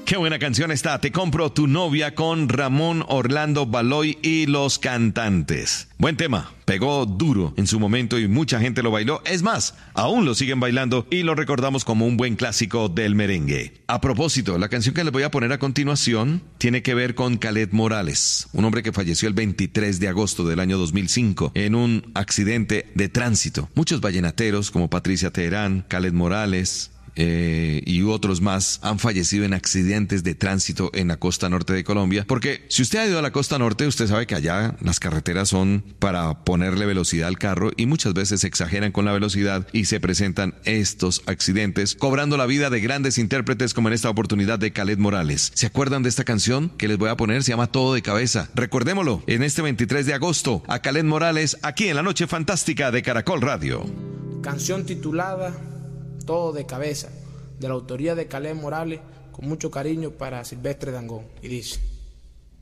Qué buena canción está, Te compro tu novia, con Ramón Orlando Baloy y Los Cantantes. Buen tema, pegó duro en su momento y mucha gente lo bailó. Es más, aún lo siguen bailando y lo recordamos como un buen clásico del merengue. A propósito, la canción que les voy a poner a continuación tiene que ver con Kaleth Morales, un hombre que falleció el 23 de agosto del año 2005 en un accidente de tránsito. Muchos vallenateros como Patricia Teherán, Kaleth Morales y otros más han fallecido en accidentes de tránsito en la costa norte de Colombia, porque si usted ha ido a la costa norte, usted sabe que allá las carreteras son para ponerle velocidad al carro y muchas veces exageran con la velocidad y se presentan estos accidentes, cobrando la vida de grandes intérpretes como en esta oportunidad de Kaleth Morales. ¿Se acuerdan de esta canción que les voy a poner? Se llama Todo de Cabeza. Recordémoslo en este 23 de agosto a Kaleth Morales aquí en la Noche Fantástica de Caracol Radio. Canción titulada Todo de Cabeza, de la autoría de Kaleth Morales, con mucho cariño para Silvestre Dangond, y dice: